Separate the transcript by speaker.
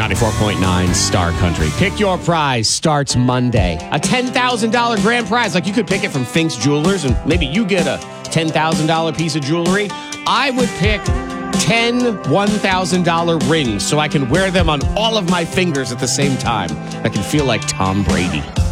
Speaker 1: 94.9 Star Country. Pick your prize starts Monday. A $10,000 grand prize. Like, you could pick it from Fink's Jewelers, and maybe you get a $10,000 piece of jewelry. I would pick 10 $1,000 rings so I can wear them on all of my fingers at the same time. I can feel like Tom Brady.